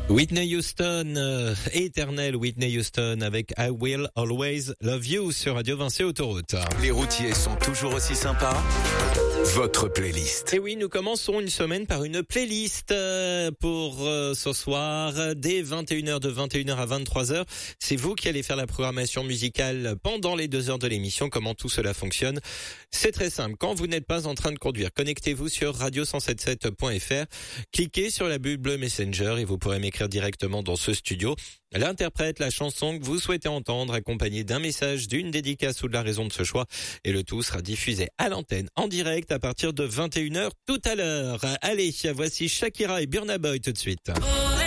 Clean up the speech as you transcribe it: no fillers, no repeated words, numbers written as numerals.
Whitney Houston, éternel Whitney Houston avec I Will Always Love You sur Radio Vinci Autoroute. Les routiers sont toujours aussi sympas. Votre playlist. Et oui, nous commençons une semaine par une playlist pour ce soir, dès 21h, de 21h à 23h. C'est vous qui allez faire la programmation musicale pendant les 2 heures de l'émission. Comment tout cela fonctionne? C'est très simple. Quand vous n'êtes pas en train de conduire, connectez-vous sur radio177.fr, cliquez sur la bulle bleue Messenger et vous pourrez m'écrire directement dans ce studio l'interprète, la chanson que vous souhaitez entendre, accompagné d'un message, d'une dédicace ou de la raison de ce choix. Et le tout sera diffusé à l'antenne en direct à partir de 21h tout à l'heure. Allez, voici Shakira et Burna Boy tout de suite.